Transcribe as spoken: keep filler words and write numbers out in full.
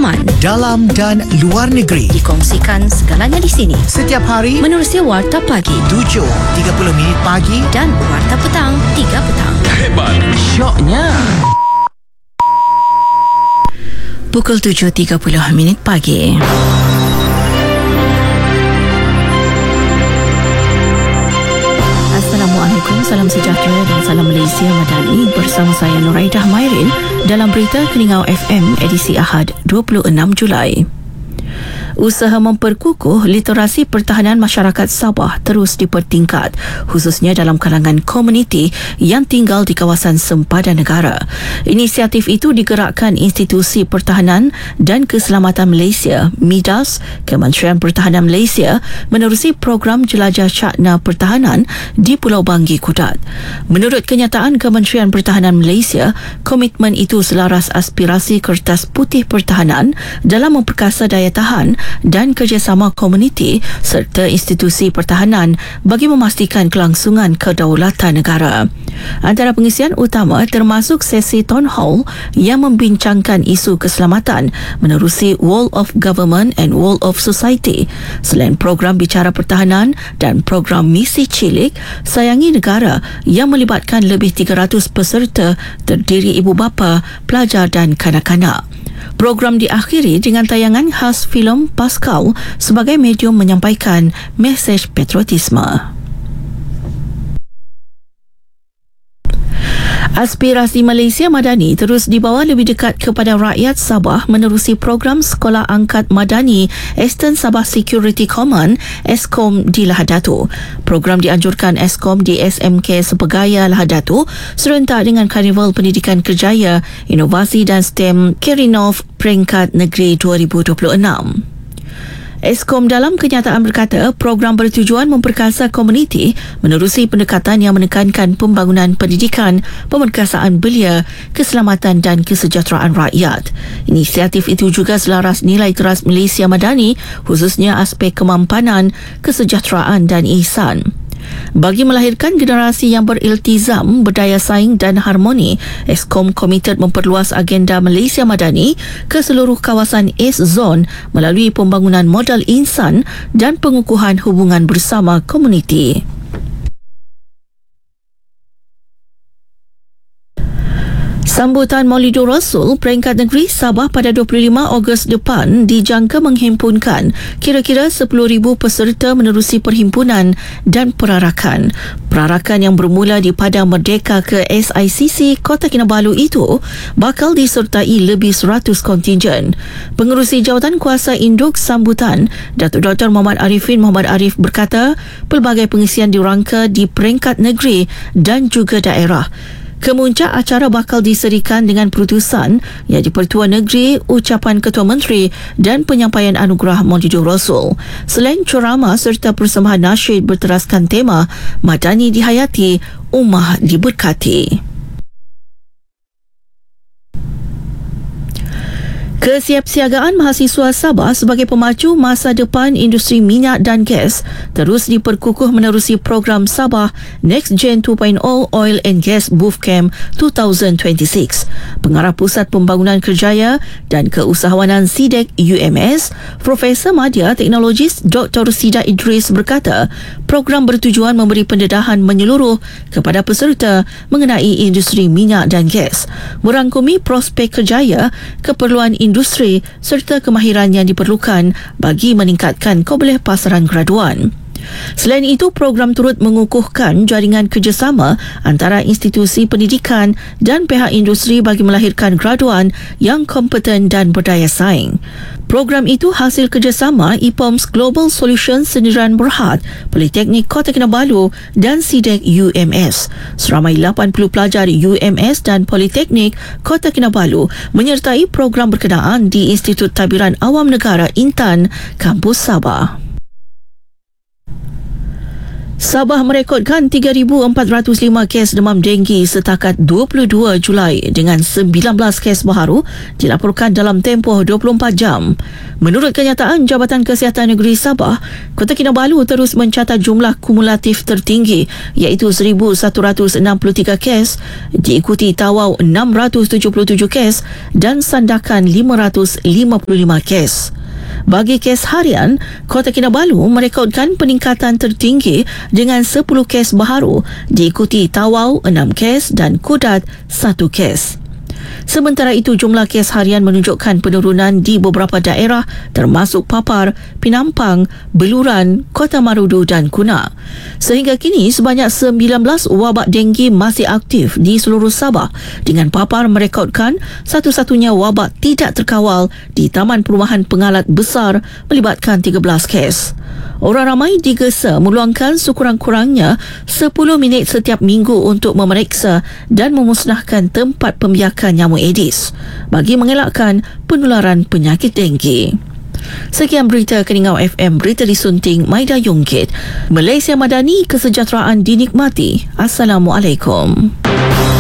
pengalaman dalam dan luar negeri. Dikongsikan segalanya di sini. Setiap hari Menerusi Warta Pagi tujuh tiga puluh minit pagi dan Warta Petang tiga petang. Hebat, syoknya. Pukul tujuh tiga puluh minit pagi. Assalamualaikum, salam sejahtera dan salam Malaysia Madani bersama saya Nuraidah Mairin dalam berita Keningau F M edisi Ahad dua puluh enam Julai. Usaha memperkukuh literasi pertahanan masyarakat Sabah terus dipertingkat, khususnya dalam kalangan komuniti yang tinggal di kawasan sempadan negara. Inisiatif itu digerakkan Institusi Pertahanan dan Keselamatan Malaysia, MIDAS, Kementerian Pertahanan Malaysia menerusi program jelajah cakna pertahanan di Pulau Banggi, Kudat. Menurut kenyataan Kementerian Pertahanan Malaysia, komitmen itu selaras aspirasi Kertas Putih Pertahanan dalam memperkasa daya tahan dan kerjasama komuniti serta institusi pertahanan bagi memastikan kelangsungan kedaulatan negara. Antara pengisian utama termasuk sesi town hall yang membincangkan isu keselamatan menerusi Wall of Government and Wall of Society. Selain program bicara pertahanan dan program misi cilik sayangi negara yang melibatkan lebih tiga ratus peserta terdiri ibu bapa, pelajar dan kanak-kanak. Program diakhiri dengan tayangan khas filem Pascal sebagai medium menyampaikan mesej patriotisme. Aspirasi Malaysia Madani terus dibawa lebih dekat kepada rakyat Sabah menerusi program Sekolah Angkat Madani Eastern Sabah Security Command ESCOM di Lahad Datu. Program dianjurkan ESCOM di S M K Sepegaya Lahad Datu serentak dengan Karnival Pendidikan Kerjaya, Inovasi dan STEM Kirinov Peringkat Negeri dua ribu dua puluh enam. ESCOM dalam kenyataan berkata program bertujuan memperkasa komuniti menerusi pendekatan yang menekankan pembangunan pendidikan, pemerkasaan belia, keselamatan dan kesejahteraan rakyat. Inisiatif itu juga selaras nilai teras Malaysia Madani khususnya aspek kemampanan, kesejahteraan dan ihsan. Bagi melahirkan generasi yang beriltizam, berdaya saing dan harmoni, ESCOM komited memperluas agenda Malaysia Madani ke seluruh kawasan East Zone melalui pembangunan modal insan dan pengukuhan hubungan bersama komuniti. Sambutan Maulidur Rasul peringkat negeri Sabah pada dua puluh lima Ogos depan dijangka menghimpunkan kira-kira sepuluh ribu peserta menerusi perhimpunan dan perarakan. Perarakan yang bermula di Padang Merdeka ke S I C C Kota Kinabalu itu bakal disertai lebih seratus kontingen. Pengerusi Jawatan Kuasa Induk Sambutan, Datuk Doktor Muhammad Arifin Muhammad Arif berkata, pelbagai pengisian dirangka di peringkat negeri dan juga daerah. Kemuncak acara bakal diserikan dengan perutusan yang di-Pertua Negeri, ucapan Ketua Menteri dan penyampaian anugerah Maulidur Rasul. Selain ceramah serta persembahan nasyid berteraskan tema Madani dihayati, ummah diberkati. Kesiapsiagaan mahasiswa Sabah sebagai pemacu masa depan industri minyak dan gas terus diperkukuh menerusi program Sabah Next Gen dua titik kosong Oil and Gas Bootcamp dua ribu dua puluh enam. Pengarah Pusat Pembangunan Kerjaya dan Keusahawanan S I D E C U M S, Profesor Madya Teknologis Doktor Sida Idris berkata, program bertujuan memberi pendedahan menyeluruh kepada peserta mengenai industri minyak dan gas, merangkumi prospek kerjaya, keperluan industri serta kemahiran yang diperlukan bagi meningkatkan kebboleh pasaran graduan. Selain itu, program turut mengukuhkan jaringan kerjasama antara institusi pendidikan dan pihak industri bagi melahirkan graduan yang kompeten dan berdaya saing. Program itu hasil kerjasama I P O M S Global Solutions Sendirian Berhad, Politeknik Kota Kinabalu dan S I D E C U M S. Seramai lapan puluh pelajar U M S dan Politeknik Kota Kinabalu menyertai program berkenaan di Institut Tabiran Awam Negara Intan, Kampus Sabah. Sabah merekodkan tiga ribu empat ratus lima kes demam denggi setakat dua puluh dua Julai dengan sembilan belas kes baharu dilaporkan dalam tempoh dua puluh empat jam. Menurut kenyataan Jabatan Kesihatan Negeri Sabah, Kota Kinabalu terus mencatat jumlah kumulatif tertinggi iaitu seribu satu ratus enam puluh tiga kes, diikuti Tawau enam ratus tujuh puluh tujuh kes dan Sandakan lima ratus lima puluh lima kes. Bagi kes harian, Kota Kinabalu merekodkan peningkatan tertinggi dengan sepuluh kes baharu, diikuti Tawau enam kes dan Kudat satu kes. Sementara itu, jumlah kes harian menunjukkan penurunan di beberapa daerah termasuk Papar, Pinampang, Beluran, Kota Marudu dan Kuna. Sehingga kini, sebanyak sembilan belas wabak denggi masih aktif di seluruh Sabah dengan Papar merekodkan satu-satunya wabak tidak terkawal di Taman Perumahan Pengalat Besar melibatkan tiga belas kes. Orang ramai digesa meluangkan sekurang-kurangnya sepuluh minit setiap minggu untuk memeriksa dan memusnahkan tempat pembiakan nyamuk Aedes bagi mengelakkan penularan penyakit denggi. Sekian berita Keningau F M, berita disunting Maida Yungkit. Malaysia Madani, kesejahteraan dinikmati. Assalamualaikum.